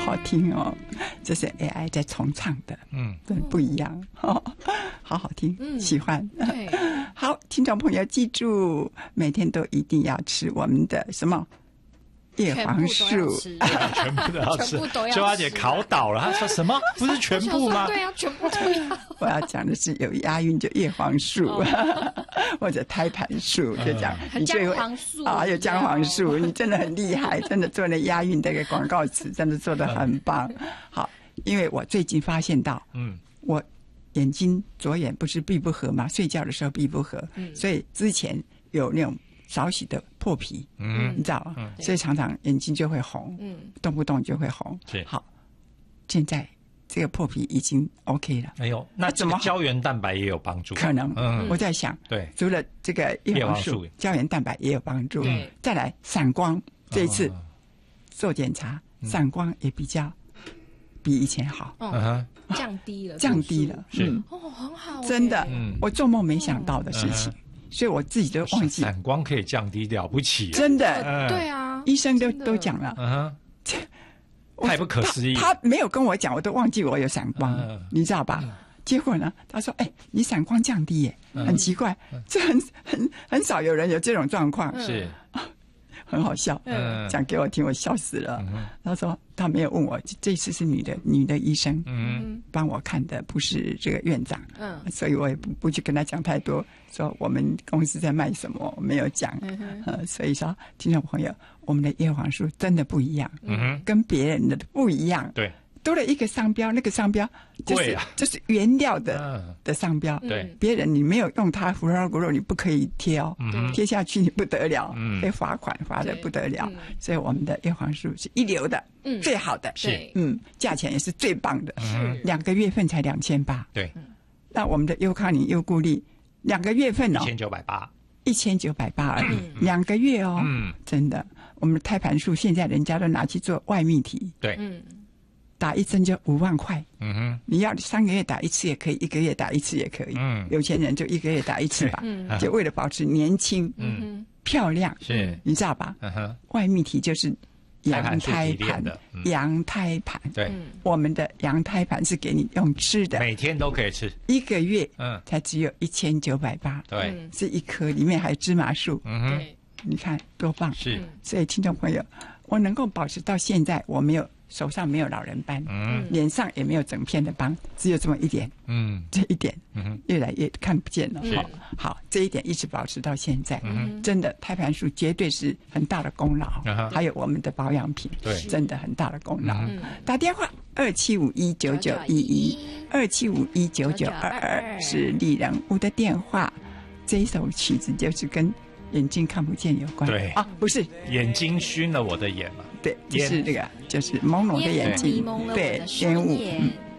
好听哦，这是 AI 在重唱的，真不一样，好好听，喜欢。 对， 好，听众朋友记住，每天都一定要吃我们的什么？叶黄素， 全部都要吃， 全部都要吃。 秋华姐考倒了，她说什么？不是全部吗？ 对啊，全部都要。 我要讲的是有押韵就叶黄素，或者胎盘素，就讲你最会姜黄素啊，有姜黄素，你真的很厉害，真的做了押韵这个广告词，真的做得很棒。好，因为我最近发现到，我眼睛左眼不是闭不合嘛，睡觉的时候闭不合，所以之前有那种少许的破皮，你知道吗？所以常常眼睛就会红，动不动就会红。好，现在这个破皮已经 OK 了。 哎呦，那这个胶原蛋白也有帮助？ 可能，我在想， 对， 除了这个叶黄素，胶原蛋白也有帮助。再来散光，这一次做检查，散光也比以前好， 降低了， 是很好， 真的，我做梦没想到的事情。所以我自己都忘记， 散光可以降低，了不起， 真的， 对啊， 医生都讲了， 太不可思议。 他没有跟我讲，我都忘记我有散光，你知道吧？结果呢，他说：“哎，你散光降低耶，很奇怪，这很少有人有这种状况。” 是。 很好笑，讲给我听，我笑死了。他说他没有问我，这次是女的医生，帮我看的，不是这个院长，所以我也不去跟他讲太多，说我们公司在卖什么，我没有讲，所以说听众朋友，我们的叶黄素真的不一样，跟别人的不一样， 对。 多了一个商标，那个商标就是原料的商标。 对， 别人你没有用它胡萝卜你不可以贴哦，贴下去你不得了，被罚款罚的不得了。所以我们的叶黄素是一流的，最好的， 是价钱也是最棒的，2个月份才2800。 对， 那我们的优康宁优固力2个月份哦，1980而已，2个月哦，真的，我们的胎盘素现在人家都拿去做外泌体， 对， 打1针就5万块，你要3个月打1次也可以，1个月打1次也可以，有钱人就1个月打1次吧，就为了保持年轻，漂亮， 是， 你知道吧？外泌体就是羊胎盘，羊胎盘， 对， 我们的羊胎盘是给你用吃的， 每天都可以吃 ，1个月，才只有1980， 对， 是一颗，里面还有芝麻素， 对， 你看多棒， 是， 所以听众朋友，我能够保持到现在，我没有。手上没有老人斑，脸上也没有整片的斑，只有这么一点，这一点，越来越看不见了。好，这一点一直保持到现在，真的胎盘素绝对是很大的功劳，还有我们的保养品， 对， 真的很大的功劳。打电话27519911，27519922是丽人屋的电话。这一首曲子就是跟眼睛看不见有关， 对啊，不是眼睛熏了我的眼嘛。 对，就是这个，就是朦胧的眼睛，对，烟雾。